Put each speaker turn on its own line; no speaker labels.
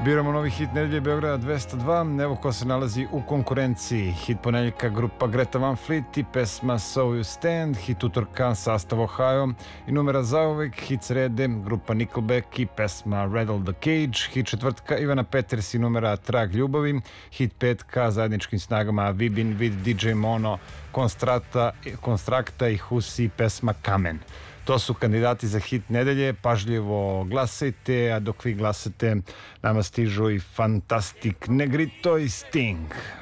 Biramo novi hit nedelje Beograda 202, evo ko se nalazi u konkurenciji. Hit ponedeljka grupa Greta Van Fleet i pesma So You Stand, hit utorka sastav Ohio i numera zauvek, hit srede grupa Nickelback i pesma Rattle the Cage, hit četvrtka Ivana Peters i numera Trag ljubavi, hit petka zajedničkim snagama Vibin, Vid, DJ Mono, Konstrakta i Husi, pesma Kamen. To su kandidati za hit nedelje, pažljivo glasajte, a dok vi glasate nama stižu i Fantastic Negrito i Sting.